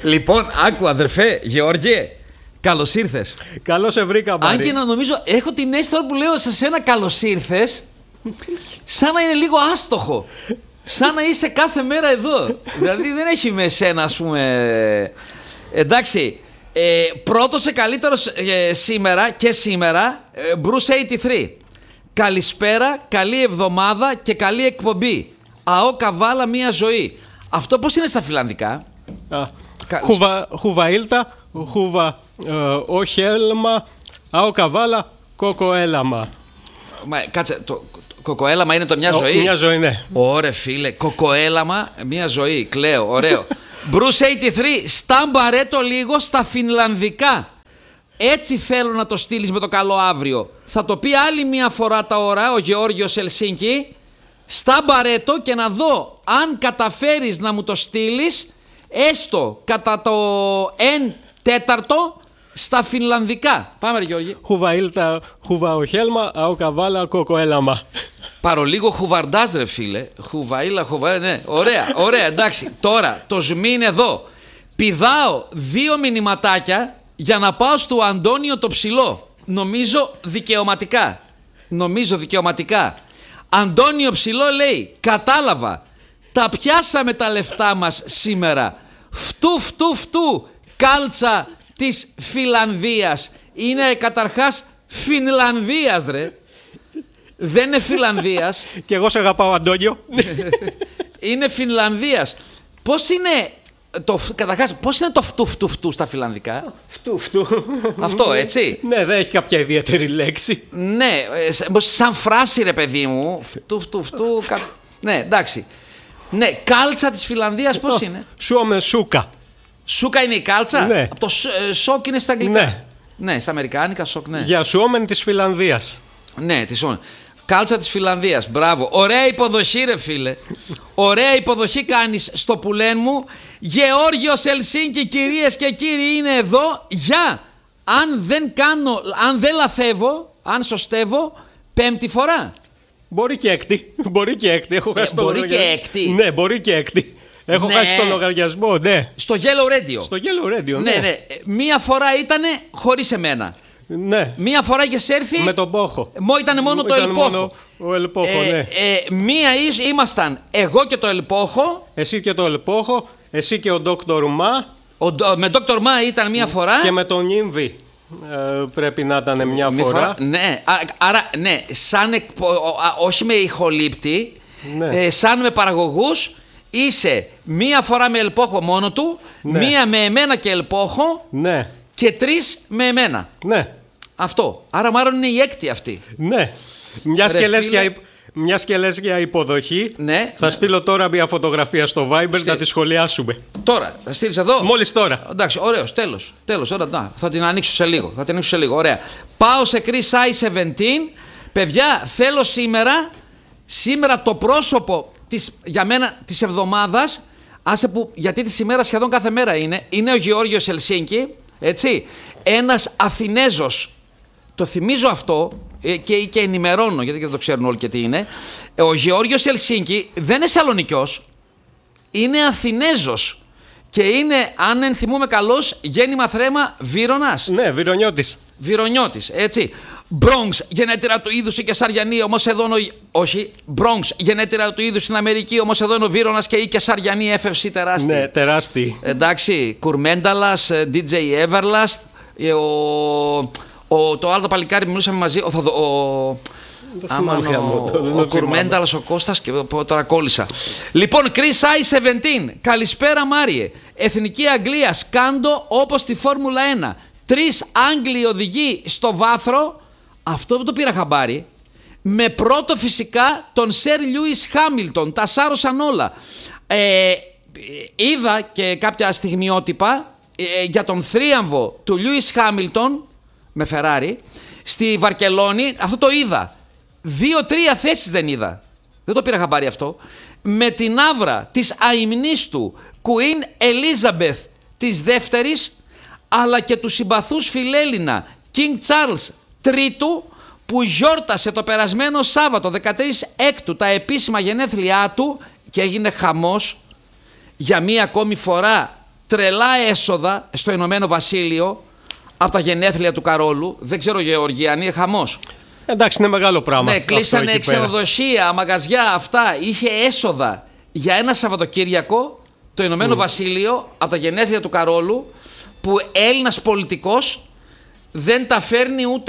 Λοιπόν, άκου αδερφέ, Γεώργιε, καλώς ήρθες. Καλώς σε βρήκα, Μπάρη. Αν και να νομίζω, έχω την αίσθηση τώρα που λέω σε σένα καλώς ήρθες, σαν να είναι λίγο άστοχο. Σαν να είσαι κάθε μέρα εδώ. Δηλαδή δεν έχει με σένα, ας πούμε. Εντάξει, πρώτος και καλύτερος σήμερα, Bruce 83. Καλησπέρα, καλή εβδομάδα και καλή εκπομπή. ΑΟ Καβάλα, μία ζωή. Αυτό πώς είναι στα φιλανδικά? Χουβαίλτα, όχελμα, ΑΟ Καβάλα, κοκοέλαμα. Κάτσε, το κοκοέλαμα είναι το μια ζωή. Μια ζωή, ναι. Ωραία φίλε, κοκοέλαμα, μια ζωή. Κλαίω, ωραίο. Bruce 83, στάμπαρέτο λίγο στα φινλανδικά. Έτσι θέλω να το στείλεις με το καλό αύριο. Θα το πει άλλη μια φορά τα ώρα ο Γεώργιος Ελσίνκι. Στάμπαρέτο και να δω αν καταφέρεις να μου το στείλεις έστω κατά το 1/4 στα φινλανδικά. Πάμε ρε Γιώργη. Χουβαίλτα, χουβαοχέλμα, ΑΟ Καβάλα, κοκοέλαμα. Παρολίγο χουβαρντάς ρε φίλε. Χουβαίλα, ναι. Ωραία, εντάξει. Τώρα το zoom είναι εδώ. Πηδάω 2 μηνυματάκια για να πάω στο Αντώνιο το ψηλό. Νομίζω δικαιωματικά. Αντώνιο ψηλό λέει, κατάλαβα. Τα πιάσαμε τα λεφτά μας σήμερα. Φτού, κάλτσα της Φιλανδίας. Είναι καταρχάς Φινλανδίας ρε. Δεν είναι Φιλανδίας. Και εγώ σε αγαπάω, Αντώνιο. Είναι Φινλανδίας. Πώς είναι καταρχάς, πώς είναι το φτού στα φιλανδικά? Φτού. Αυτό, έτσι. Ναι, δεν έχει κάποια ιδιαίτερη λέξη. Ναι, σαν φράση ρε παιδί μου. Φτού. Ναι, εντάξει. Ναι, κάλτσα της Φιλανδίας πώς είναι? Σούαμε σούκα. Σούκα είναι η κάλτσα? Ναι. Το σοκ είναι στα αγγλικά. Ναι. Ναι, στα αμερικάνικα σοκ, ναι. Για σουόμεν της Φιλανδίας. Ναι, κάλτσα της Φιλανδίας, μπράβο. Ωραία υποδοχή ρε φίλε. Ωραία υποδοχή κάνεις στο πουλέν μου. Γεώργιος Ελσίνκι, κυρίες και κύριοι, είναι εδώ για, αν δεν λαθεύω, αν σωστεύω, 5η φορά. Μπορεί και έκτη. Έχω χάσει μπορεί και έκτη. Ναι, μπορεί και έκτη. Έχω χάσει τον λογαριασμό, ναι. Στο Yellow Radio. Στο Yellow Radio, ναι. Μία φορά ήτανε χωρίς εμένα. Ναι. Μία φορά είχες έρθει. Με τον Πόχο. Ήταν μόνο το Ελπόχο. Ο Ελπόχο, ναι. Μία ήμασταν εγώ και το Ελπόχο. Εσύ και το Ελπόχο. Εσύ και ο Δόκτωρ Μα. Με Δόκτωρ Μα ήταν μία φορά. Και με τον Ήμβη. Πρέπει να ήταν μια φορά. Ναι. Άρα, ναι. Όχι με ηχολήπτη. Ναι. Σαν με παραγωγούς. Είσαι μία φορά με Ελπόχο μόνο του. Ναι. Μία με εμένα και Ελπόχο. Ναι. Και 3 με εμένα. Ναι. Αυτό. Άρα μάλλον είναι η έκτη αυτή. Ναι. Μια και λες για υποδοχή. Ναι. Θα στείλω τώρα μια φωτογραφία στο Viber να τη σχολιάσουμε. Τώρα, θα στείλεις εδώ. Μόλις τώρα. Εντάξει, ωραίος, τέλος. Ωραία, θα την ανοίξω σε λίγο. Ωραία. Πάω σε Chris I-17. Παιδιά, θέλω σήμερα το πρόσωπο για μένα της εβδομάδας. Γιατί τη σήμερα σχεδόν κάθε μέρα είναι ο Γεώργιος Ελσίνκι. Έτσι, ένας Αθηνέζος, το θυμίζω αυτό και ενημερώνω γιατί δεν το ξέρουν όλοι και τι είναι. Ο Γεώργιος Ελσίνκι δεν είναι Σαλονικιός, είναι Αθηνέζος και είναι, αν ενθυμούμε καλώς, γέννημα θρέμα Βύρωνας. Ναι, Βυρονιώτης, έτσι. Bronx, γενέτειρα του είδους η Κεσαριανή, όμως εδώ όχι. Bronx, γενέτειρα του είδους στην Αμερική, όμως εδώ είναι ο Βύρωνας και η Κεσαριανή έφευση τεράστια. Ναι, τεράστια. Εντάξει, Κουρμένταλας, DJ Everlast, το άλλο το παλικάρι μιλούσαμε μαζί, ο Κουρμένταλας, ο Κώστας και τώρα κόλλησα. Λοιπόν, Chris I-17, καλησπέρα Μάριε. Εθνική Αγγλία, σκάντο όπως τη Φόρμουλα 1. 3 Άγγλοι οδηγοί στο βάθρο. Αυτό δεν το πήρα χαμπάρι. Με πρώτο φυσικά τον Σερ Λιούις Χάμιλτον. Τα σάρωσαν όλα. Είδα και κάποια στιγμιότυπα για τον θρίαμβο του Λιούις Χάμιλτον με Φεράρι στη Βαρκελόνη. Αυτό το είδα. 2-3 θέσεις δεν είδα. Δεν το πήρα χαμπάρι αυτό. Με την άβρα της αημνής του Queen Elizabeth της δεύτερης, αλλά και του συμπαθούς φιλέλληνα King Charles III, που γιόρτασε το περασμένο Σάββατο 13 Έκτου τα επίσημα γενέθλιά του και έγινε χαμός για μία ακόμη φορά. τρελά έσοδα στο Ηνωμένο Βασίλειο από τα γενέθλια του Καρόλου. Δεν ξέρω, Γεωργία, αν είναι χαμός. Εντάξει, είναι μεγάλο πράγμα. Ναι, κλείσανε ξενοδοχεία, μαγαζιά, αυτά. Είχε έσοδα για ένα Σαββατοκύριακο το Ηνωμένο Βασίλειο από τα γενέθλια του Καρόλου, που Έλληνας πολιτικός δεν τα φέρνει ούτε.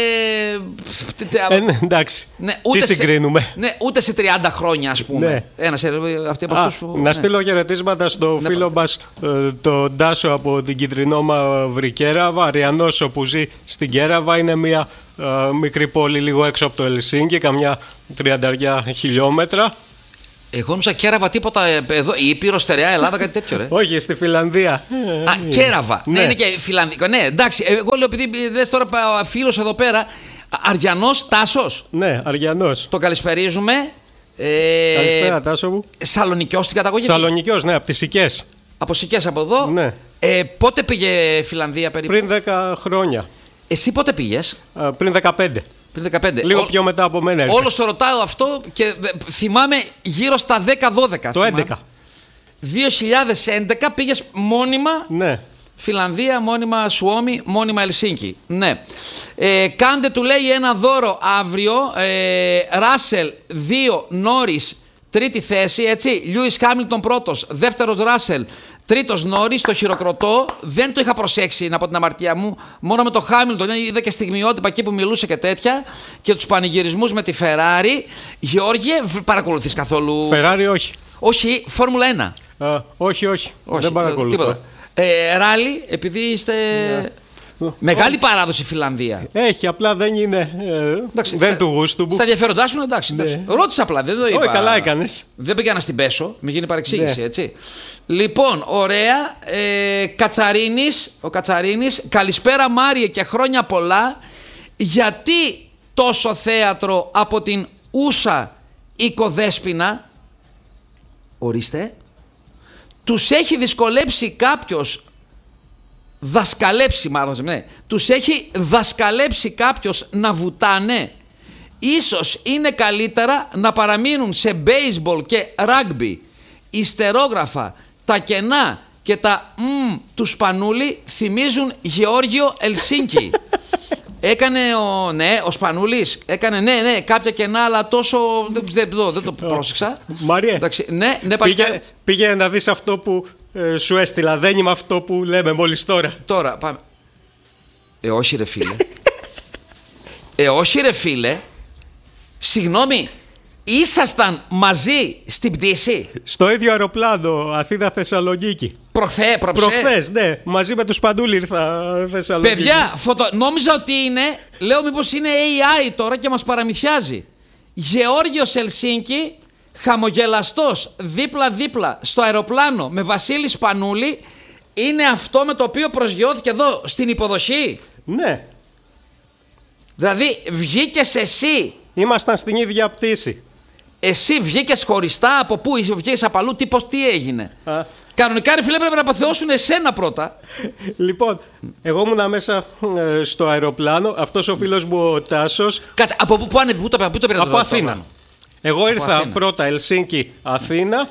Ναι, εντάξει. Ναι, τι συγκρίνουμε. Ναι, ούτε σε 30 χρόνια, ας πούμε. Ναι. Ένας αυτοί από αυτούς που, να στείλω χαιρετίσματα στο φίλο μας, τον Τάσο από την Κιτρινό Μαύρη Κέραβα, Αριανός, που ζει στην Κέραβα. Είναι μια μικρή πόλη λίγο έξω από το Ελσίνκι, καμιά 30 χιλιόμετρα. Εγώ νόμιζα Κέραβα τίποτα εδώ, η Ήπειρο, στερεά Ελλάδα, κάτι τέτοιο, ρε. Όχι, στη Φιλανδία. Α, Κέραβα. Ναι, είναι και φιλανδικό. Ναι, εντάξει, εγώ λέω, επειδή δες τώρα φίλος εδώ πέρα, Αριανός Τάσος. Ναι, Αριανός. Το καλησπερίζουμε. Καλησπέρα, Τάσο μου. Σαλονικιός στην καταγωγή. Σαλονικιός, ναι, από τις Σικές. Από Σικές από εδώ. Ναι. Πότε πήγε Φιλανδία περίπου? Πριν 10 χρόνια. Εσύ πότε πήγες? Πριν 15. Πριν 15. Λίγο πιο μετά από μένα. Όλος το ρωτάω αυτό και θυμάμαι γύρω στα 10-12. Το 11. 2011 πήγες μόνιμα. Ναι. Φιλανδία, μόνιμα Σουόμι, μόνιμα Ελσίνκι. Ναι. Κάντε, του λέει, ένα δώρο αύριο. Ράσελ 2, Νόρις τρίτη θέση, έτσι. Λιούις Χάμιλτον πρώτος, δεύτερος Ράσελ, τρίτος Νόρις. Το χειροκροτώ. Δεν το είχα προσέξει, να πω την αμαρτία μου. Μόνο με το Χάμιλτον είδα και στιγμιότυπα εκεί που μιλούσε και τέτοια. Και τους πανηγυρισμούς με τη Φεράρι. Γεώργιε, παρακολουθείς καθόλου? Φεράρι, όχι. Όχι, Φόρμουλα 1. Όχι. Δεν παρακολουθώ. Ράλι, επειδή είστε. Μεγάλη παράδοση Φιλανδία. Έχει, απλά δεν είναι. Δεν του γούστου μου. Στα ενδιαφέροντά σου, εντάξει. Ναι. Ρώτησα απλά, δεν το είπα. Όχι, καλά έκανες. Δεν πήγα να στην πέσω, μην γίνει παρεξήγηση, Ναι. έτσι. Λοιπόν, ωραία. Ο Κατσαρίνης, καλησπέρα Μάριε και χρόνια πολλά. Γιατί τόσο θέατρο από την Ούσα Οικοδέσποινα? Ορίστε. Τους έχει δυσκολέψει κάποιος, δασκαλέψει μάλλον, ναι. Τους έχει δασκαλέψει κάποιος να βουτάνε. Ίσως είναι καλύτερα να παραμείνουν σε baseball και rugby. Ιστερόγραφα, τα κενά και τα του Σπανούλη θυμίζουν Γεώργιο Ελσίνκι. Έκανε ο Σπανούλης, έκανε κάποια κενά, αλλά τόσο δεν το πρόσεξα. Μάριε, ναι, πήγε να δεις αυτό που σου έστειλα. Δεν είμαι αυτό που λέμε μόλις τώρα. Τώρα πάμε. Όχι ρε φίλε. Όχι ρε φίλε. Συγγνώμη, ήσασταν μαζί στην πτήση? Στο ίδιο αεροπλάνο, Αθήνα-Θεσσαλονίκη. Προχθές, ναι. Μαζί με τους Σπανούλη ήρθα Θεσσαλονίκη. Παιδιά, νόμιζα ότι είναι. Λέω μήπως είναι AI τώρα και μας παραμυθιάζει. Γεώργιος Ελσίνκι, χαμογελαστός, δίπλα-δίπλα στο αεροπλάνο με Βασίλη Σπανούλη. Είναι αυτό με το οποίο προσγειώθηκε εδώ στην υποδοχή? Ναι. Δηλαδή βγήκες εσύ. Ήμασταν στην ίδια πτήση. Εσύ βγήκες χωριστά? Από πού βγήκες? Από αλλού? Τι έγινε? Κανονικά ρε φίλε έπρεπε να παθεώσουν εσένα πρώτα. Λοιπόν, εγώ ήμουνα μέσα στο αεροπλάνο. Αυτός ο φίλος μου ο Τάσος. Κάτσε, από πού το πήρατε? Από Αθήνα. Εγώ ήρθα πρώτα Ελσίνκι, Αθήνα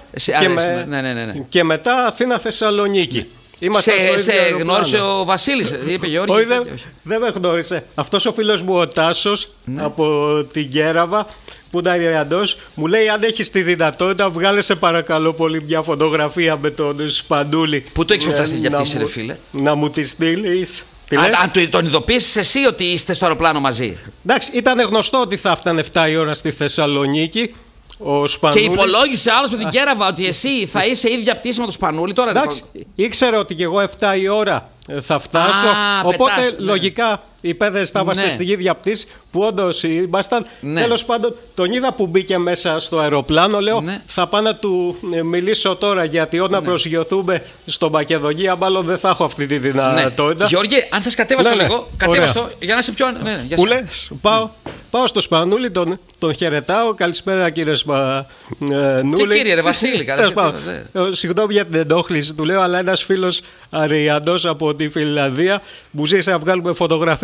και μετά Αθήνα, Θεσσαλονίκη. Σε γνώρισε ο Βασίλης, είπε Γιώργη? Όχι, δεν με γνώρισε. Αυτός ο φίλος μου ο Τάσος από την Κέραβα, που είναι Αριαντός, μου λέει: αν έχεις τη δυνατότητα, βγάλε σε παρακαλώ πολύ μια φωτογραφία με τον Σπανούλη. Πού το έχεις φτάσει για πτήση, ρε φίλε? Να μου τη στείλεις. Αν τον ειδοποίησες εσύ ότι είστε στο αεροπλάνο μαζί? Εντάξει, ήταν γνωστό ότι θα έφτανε 7 η ώρα στη Θεσσαλονίκη. Ο Σπανούλης. Και υπολόγισε άλλος με την Κέραβα ότι εσύ θα είσαι ίδια πτήση με τον Σπανούλη τώρα? Εντάξει, ήξερε ότι και εγώ 7 η ώρα θα φτάσω. Οπότε λογικά οι παιδες θα είμαστε στη ίδια πτήση, που όντως ήμασταν. Τέλος πάντων, τον είδα που μπήκε μέσα στο αεροπλάνο. Λέω: θα πάω να του μιλήσω τώρα, γιατί όταν προσγειωθούμε στο Μακεδονία, μάλλον δεν θα έχω αυτή τη δυνατότητα. Γιώργη, αν θες κατέβαστο λίγο, κατέβαστο για να είσαι πιο. Που λες, πάω στο Σπανούλη, τον χαιρετάω. Καλησπέρα κύριε Σπανούλη. Τι κύριε ρε Βασίλη? Συγγνώμη για την ενόχληση, του λέω, αλλά ένας φίλος Αριαντός από τη Φιλανδία μου ζήτησε να βγάλουμε φωτογραφία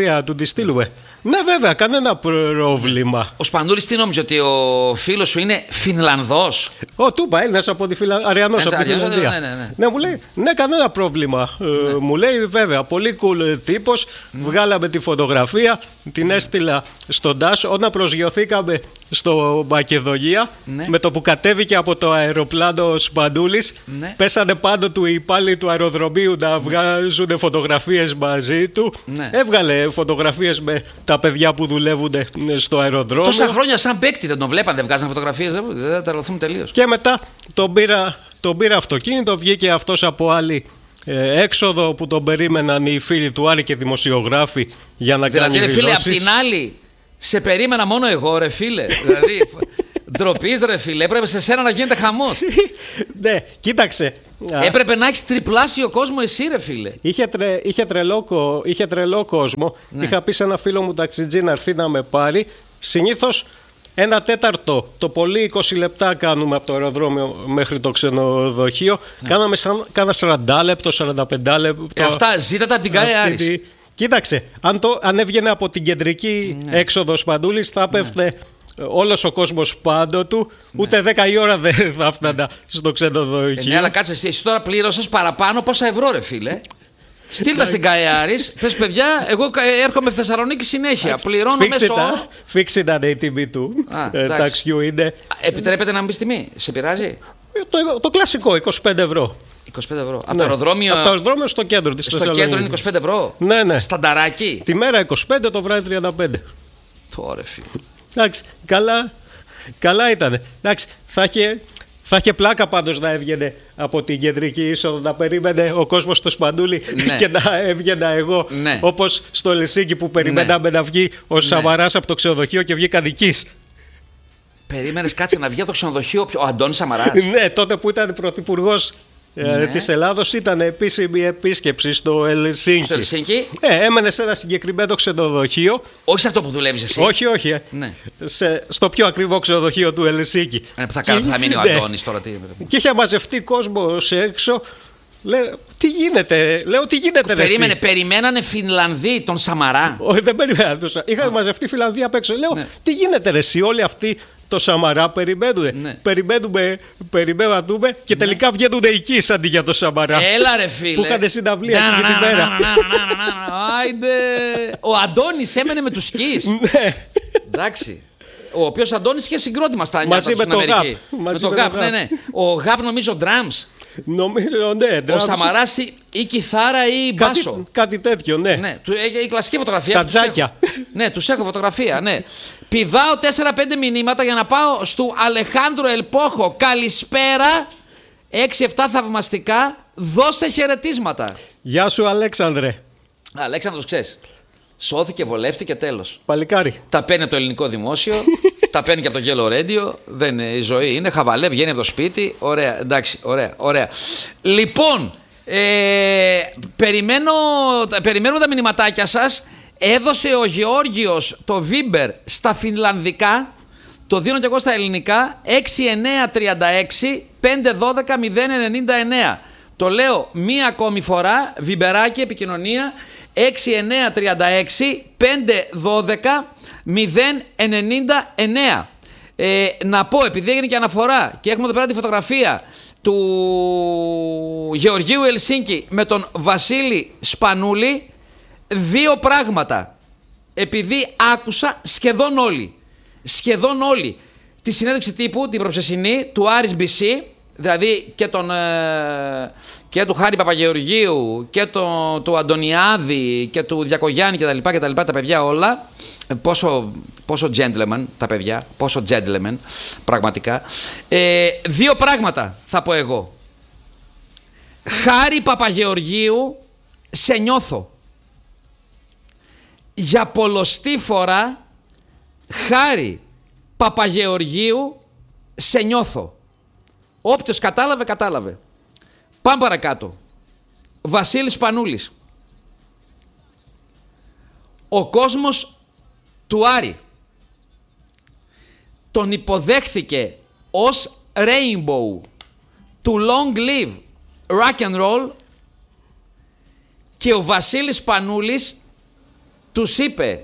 φωτογραφία, του τη στείλουμε? Ναι, βέβαια, κανένα πρόβλημα. Ο Σπανούλης τι νόμιζε, ότι ο φίλος σου είναι Φινλανδός? Του είπα, Έλληνας από τη Αριανός από τη Φινλανδία. Ναι, μου λέει, ναι, κανένα πρόβλημα. Μου λέει, βέβαια, πολύ cool τύπος. Βγάλαμε τη φωτογραφία, την έστειλα στον Τάσο. Όταν προσγειωθήκαμε στο Μακεδονία, με το που κατέβηκε από το αεροπλάνο ο Σπανούλης, πέσανε πάνω του οι υπάλληλοι του αεροδρομίου να βγάζουν φωτογραφίες μαζί του. Έβγαλε φωτογραφίες με τα παιδιά που δουλεύουν στο αεροδρόμιο. Τόσα χρόνια σαν παίκτη δεν τον βλέπαν, δεν βγάζαν φωτογραφίες, δεν θα τρελαθούμε τελείως. Και μετά τον πήρα αυτοκίνητο, βγήκε αυτός από άλλη έξοδο που τον περίμεναν οι φίλοι του Άρη και δημοσιογράφοι για να κάνει δηλώσεις. Δηλαδή, ρε φίλε, απ' την άλλη, σε περίμενα μόνο εγώ, ρε φίλε. Δηλαδή, ντροπής, ρε φίλε, έπρεπε σε σένα να γίνεται χαμός. Ναι, κοίταξε. Έπρεπε να έχεις τριπλάσιο κόσμο εσύ, ρε φίλε. Είχε τρελό κόσμο. Είχα πει σε ένα φίλο μου ταξιτζή να έρθει να με πάρει. Συνήθως 1/4, το πολύ 20 λεπτά κάνουμε από το αεροδρόμιο μέχρι το ξενοδοχείο. Κάναμε κάνα 40 λεπτό, 45 λεπτό. Αυτά ζήτατα από την Γκάι Άρης. Κοίταξε, αν έβγαινε από την κεντρική έξοδο Σπανούλης, θα πέφτει όλος ο κόσμος πάνω του. Ούτε 10 η ώρα δεν θα έφτανα στο ξενοδοχείο. Ναι, αλλά κάτσε εσύ τώρα πλήρωσες παραπάνω πόσα ευρώ, ρε φίλε. Στείλτα στην Γκάι Άρης, πες παιδιά, εγώ έρχομαι στη Θεσσαλονίκη συνέχεια. Πληρώνω μέσω όρο. Fix ήταν η τιμή του ταξιού είναι. Επιτρέπεται να μπει τιμή, σε πειράζει? Το κλασικό, 25 ευρώ. 25 ευρώ. Από το αεροδρόμιο. Από το αεροδρόμιο στο κέντρο της Θεσσαλονίκης. Στο κέντρο είναι 25 ευρώ. Ναι. Στανταράκι. Τη μέρα 25, το βράδυ 35. Ωραία, φίλε. Εντάξει, καλά ήταν. Εντάξει, θα είχε πλάκα πάντως να έβγαινε από την κεντρική είσοδο, να περίμενε ο κόσμος στο Σπανούλη και να έβγαινα εγώ. Όπως στο Ελσίνκι που περιμέναμε να βγει ο Σαμαράς από το ξενοδοχείο και βγήκαν νικής. Περίμενες, κάτσε, να βγει από το ξενοδοχείο ο Αντώνης Σαμαράς? Ναι, τότε που ήταν πρωθυπουργός της Ελλάδος, ήταν επίσημη επίσκεψη στο Ελσίνκι. Στο Ελσίνκι. Έμενε σε ένα συγκεκριμένο ξενοδοχείο. Όχι σε αυτό που δουλεύεις εσύ. Όχι. Ναι. Στο πιο ακριβό ξενοδοχείο του Ελσίνκι. Που θα μείνει ο Αντώνης τώρα. Και είχε μαζευτεί κόσμος έξω. Λέω, τι γίνεται Περιμένανε Φινλανδοί τον Σαμαρά. Όχι, δεν περιμένανε τον Σαμαρά. Είχαν μαζευτεί Φιλανδοί απ' έξω. Λέω, τι γίνεται ρε εσύ, όλοι αυτοί το Σαμαρά περιμένουν. Περιμένουμε να δούμε και τελικά βγαίνουν εκεί αντί για το Σαμαρά. Έλα ρε φίλε. Που είχαν συναυλία αυτή την ημέρα. Άιντε. Ο Αντώνης έμενε με τους σκις. Ναι. Εντάξει. Ο οποίος Αντώνης είχε συγκρότημα στα νιάτα μαζί στην Αμερική. Με το Γαπ, ναι. Ο Γαπ νομίζω drums. Νομίζω, ναι. Ο Σαμαράς ή κιθάρα ή μπάσο. Κάτι τέτοιο, ναι. Η κλασική φωτογραφία. Τα τζάκια. Ναι, τους έχω φωτογραφία, ναι. Πηδάω 4-5 μηνύματα για να πάω στο Αλεχάνδρο Ελπόχο. Καλησπέρα. 6-7 θαυμαστικά. Δώσε χαιρετίσματα. Γεια σου, Αλέξανδρε. Αλέξανδρος, ξέρεις. Σώθηκε, βολεύτηκε, τέλος. Παλικάρι. Τα παίρνει από το ελληνικό δημόσιο, τα παίρνει και από το Yellow Radio. Δεν είναι η ζωή, είναι χαβαλέ, βγαίνει από το σπίτι. Ωραία, εντάξει, ωραία. Λοιπόν, περιμένουμε τα μηνυματάκια σας. Έδωσε ο Γεώργιος το Viber στα φινλανδικά, το δίνω και εγώ στα ελληνικά, 6936 512 099. Το λέω μία ακόμη φορά, βιμπεράκι, επικοινωνία, 6936 512 099. Να πω, επειδή έγινε και αναφορά και έχουμε εδώ πέρα τη φωτογραφία του Γεωργίου Ελσίνκι με τον Βασίλη Σπανούλη, δύο πράγματα. Επειδή άκουσα σχεδόν όλοι τη συνέντευξη τύπου, την προψεσινή του Άρης BC, δηλαδή και του Χάρη Παπαγεωργίου και του Αντωνιάδη και του Διακογιάννη κτλ, τα παιδιά όλα, πόσο gentleman τα παιδιά, πόσο gentleman πραγματικά. Δύο πράγματα θα πω εγώ. Χάρη Παπαγεωργίου, σε νιώθω. Για πολλοστή φορά, Χάρη Παπαγεωργίου, σε νιώθω. Όποιος κατάλαβε. Πάμε παρακάτω. Βασίλης Σπανούλης. Ο κόσμος του Άρη τον υποδέχθηκε ως Rainbow του Long Live Rock and Roll και ο Βασίλης Σπανούλης τους είπε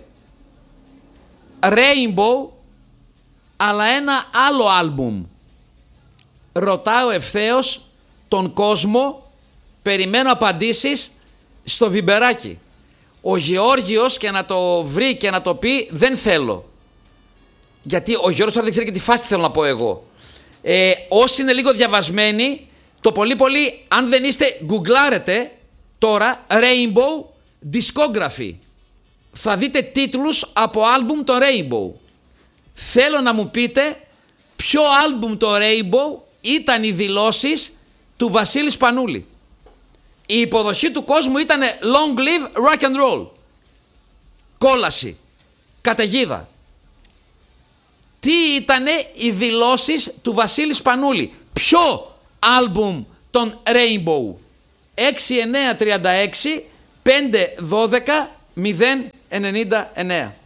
Rainbow, αλλά ένα άλλο άλμπουμ. Ρωτάω ευθέως τον κόσμο, περιμένω απαντήσεις στο βιμπεράκι. Ο Γεώργιος και να το βρει και να το πει δεν θέλω. Γιατί ο Γεώργιος τώρα δεν ξέρει και τη φάση θέλω να πω εγώ. Όσοι είναι λίγο διαβασμένοι, το πολύ πολύ, αν δεν είστε, γκουγκλάρετε τώρα Rainbow Discography. Θα δείτε τίτλους από άλμπουμ το Rainbow. Θέλω να μου πείτε ποιο άλμπουμ το Rainbow ήταν οι δηλώσεις του Βασίλη Σπανούλη. Η υποδοχή του κόσμου ήταν Long live rock and roll. Κόλαση. Καταιγίδα. Τι ήτανε οι δηλώσεις του Βασίλη Σπανούλη? Ποιο άλμπουμ των Rainbow? 6936 512 099.